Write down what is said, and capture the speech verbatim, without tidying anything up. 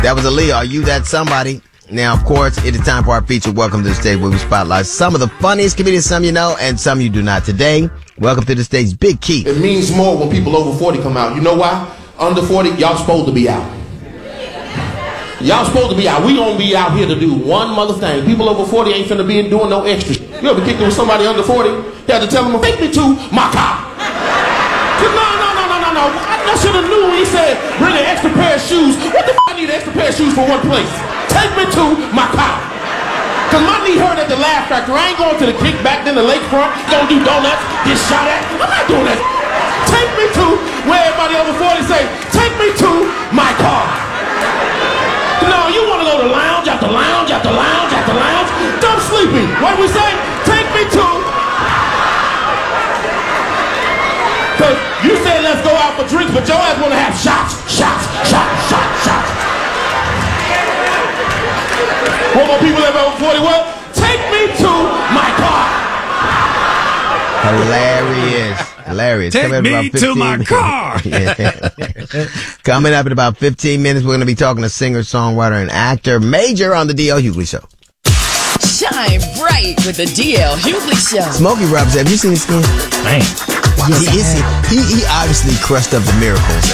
That was Aaliyah. Are you that somebody? Now, of course, it is time for our feature. Welcome to the stage where we spotlight some of the funniest comedians, some you know, and some you do not. Today, welcome to the stage, Big Keith. It means more when people over forty come out. You know why? Under forty, y'all supposed to be out. Y'all supposed to be out. We gonna be out here to do one mother thing. People over forty ain't finna be doing no extra. You ever kicked it with somebody under forty? You had to tell them, take me to my car. No, no, no, no, no, no. I, I should have knew when he said, bring an extra pair of shoes. What the f*** I need an extra pair of shoes for one place? Take me to my car. Cause my knee hurt at the Laugh Factory. I ain't going to the kickback, then the lakefront. Gonna do donuts, get shot at. I'm not doing that. Take me to where everybody over forty say, take me to my car. No, you want to go to lounge after lounge after lounge after lounge? Dumb sleepy. What we say? Take me to. Cause you said let's go out for drinks, but your ass want to have shots, shots, shots, shots, shots. One more people that over forty. What? Take me to my car. Hilarious. Hilarious. Take me to my car. Coming up in about fifteen minutes, we're going to be talking to singer, songwriter, and actor Major on the D L Hughley Show. Shine bright with the D L Hughley Show. Smokey Robinson, have you seen his skin? Man. He, he, he, he obviously crushed up the Miracles.